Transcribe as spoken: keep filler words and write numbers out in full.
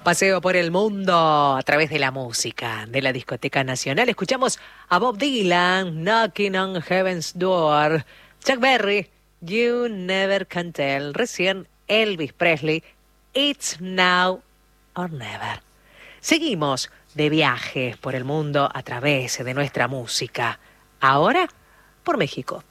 Paseo por el mundo a través de la música de la Discoteca Nacional. Escuchamos a Bob Dylan, Knocking on Heaven's Door. Chuck Berry, You Never Can Tell. Recién Elvis Presley, It's Now or Never. Seguimos de viaje por el mundo a través de nuestra música. Ahora por México.